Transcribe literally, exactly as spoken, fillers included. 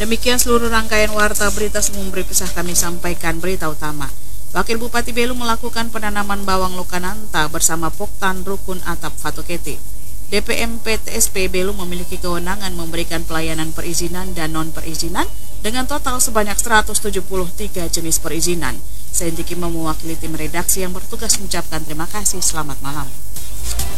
Demikian seluruh rangkaian warta berita Sumber Pisah kami sampaikan berita utama. Wakil Bupati Belu melakukan penanaman bawang lokananta bersama Poktan Rukun Atap Fatoketi. D P M P T S P Belu memiliki kewenangan memberikan pelayanan perizinan dan non-perizinan dengan total sebanyak seratus tujuh puluh tiga jenis perizinan. Saya Indiki mewakili tim redaksi yang bertugas mengucapkan terima kasih. Selamat malam.